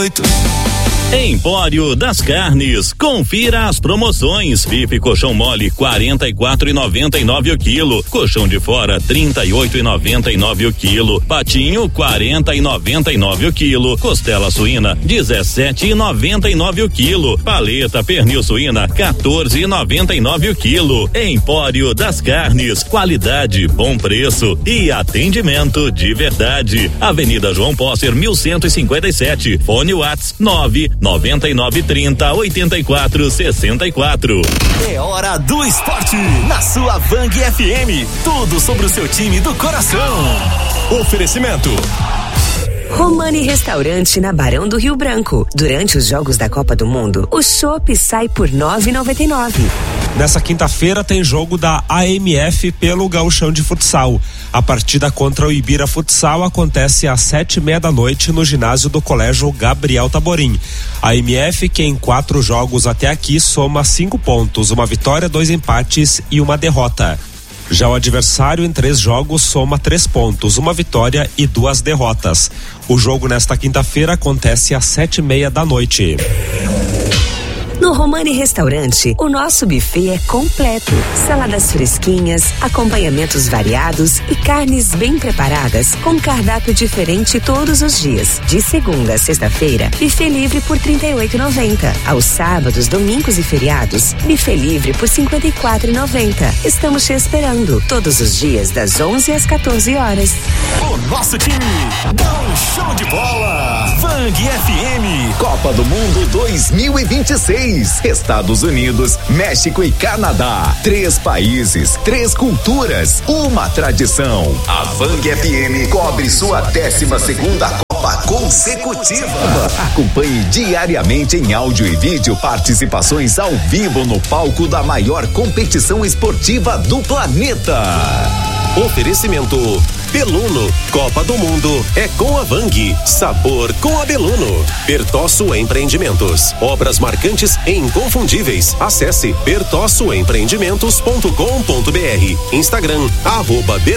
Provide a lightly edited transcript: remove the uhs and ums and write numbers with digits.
muito. Empório das Carnes, confira as promoções. Bife colchão mole 44,99 o quilo, colchão de fora 38,99 o quilo, patinho 40,99 o quilo, costela suína 17,99 o quilo, paleta pernil suína 14,99 o quilo. Empório das Carnes, qualidade, bom preço e atendimento de verdade. Avenida João Pócer 1157, fone WhatsApp 99930-8464. É hora do esporte na sua Vang FM. Tudo sobre o seu time do coração. Oferecimento Romani Restaurante na Barão do Rio Branco. Durante os Jogos da Copa do Mundo, o chopp sai por R$ 9,99. Nessa quinta-feira tem jogo da AMF pelo Gauchão de Futsal. A partida contra o Ibira Futsal acontece às 7:30 da noite no ginásio do Colégio Gabriel Taborim. A AMF, que em 4 jogos até aqui soma 5 pontos, 1 vitória, 2 empates e 1 derrota. Já o adversário em 3 jogos soma 3 pontos, 1 vitória e 2 derrotas. O jogo nesta quinta-feira acontece às 7:30 da noite. No Romani Restaurante, o nosso buffet é completo. Saladas fresquinhas, acompanhamentos variados e carnes bem preparadas, com cardápio diferente todos os dias. De segunda a sexta-feira, buffet livre por R$ 38,90. Aos sábados, domingos e feriados, buffet livre por R$ 54,90. Estamos te esperando todos os dias das 11 às 14 horas. O nosso time dá um show de bola. Vang FM. Copa do Mundo 2026. Estados Unidos, México e Canadá. 3 países, 3 culturas, uma tradição. A Vang FM cobre sua 12ª Copa consecutiva. Acompanhe diariamente em áudio e vídeo participações ao vivo no palco da maior competição esportiva do planeta. Oferecimento Beluno, Copa do Mundo é com a Vang, sabor com a Beluno. Bertosso Empreendimentos, obras marcantes e inconfundíveis. Acesse bertossoempreendimentos.com.br. Instagram